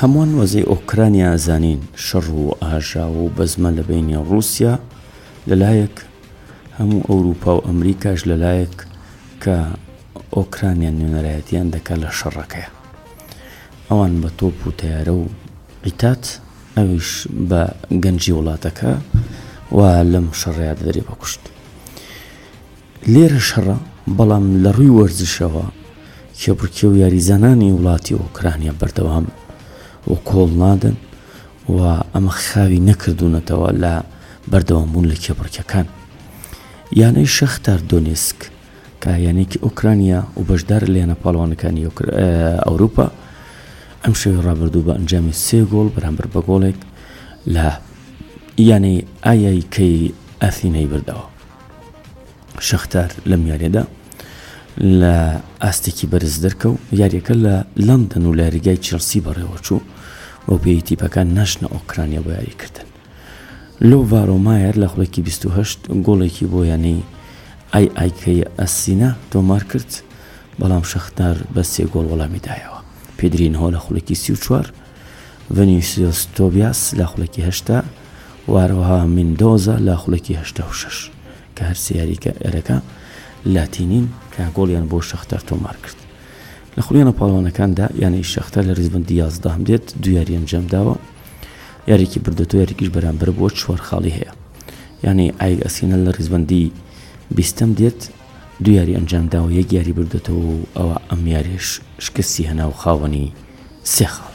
هەمووان وەزەی ئۆکرانیا ئەزانین شەڕ و ئاژا و بەزمە لە بینی ڕووسیا لەلایەک هەموو ئەوروپا و ئەمریکاش لەلایەک کە ئۆکرانیا نوێنەرایەتیان دەکات لە شەڕەکەیە. ئەوان بە تۆپ و تەیارە و عیتات ئەویش بە گەنجی وڵاتەکە و لەم شەڕەیە دەدرێ بە کوشت. لێرە شەڕە بەڵام لە ڕووی وەرزشەوە کێبڕکێ و یاریزانانی وڵاتی ئۆکرانیا بەردەوام و کۆڵ نادەن و ئەمە خاوی نەکردوونەتەوە لە بەردەوامبوون لە کێبڕکەکان. یانەی شەختار دۆنێسک کە یانێکی ئۆکرانیا و بەشدار لە یانە پاڵەوانەکانی ئەوروپا ئەم شەوی ڕابردوو بە ئەنجامی 3 گۆڵ بەرامبەر بە گۆڵێک لە یانەی ئایایکەی ئەثینەی بردەوە. شەختار لەم یاریەدا لە ئاستێکی بەرز دەرکەوت یاریەکە لە لەندەن و لە یاریگای چێلسی بەڕێوە چوو بۆ پێی تیپەکان ناشنە ئۆکرانیا بۆ یاریکردن. لۆ ڤارۆمایر لە خوڵێکی 28 گۆڵێکی بۆ یانەی ئایایکەی ئەسینە تۆمار کرد بەڵام شەختار بە 3 گۆڵ وەڵامی دایەوە. پێدرینهۆ لە خوڵێکی 34 ڤەنیسیۆس تۆبیاس لە خوڵێکی 8 واروها میندۆزا لە خوڵێکی 86 کە هەرسێ یاریەکە لاتینین کە گۆڵیان بۆ شەختار تۆمار کرد. لە خوڵیانە پاڵەوانەکاندا یانەی شەختار لە ڕیزبەندی 11 دێت 2 یاری ئەنجام داوە. یاریکی بردەتەوە یاریکیش بەرامبەر بۆ 4 خاڵی هەیە. یانەی ئایگ ئەسینە لە ڕیزبەندی 20 دێت 2 یاری ئەنجام داوە 1 یاری بردەتەوە و ئەوە ئەم یاریش شکستی هەنا و خاوەنی 3 خاڵ.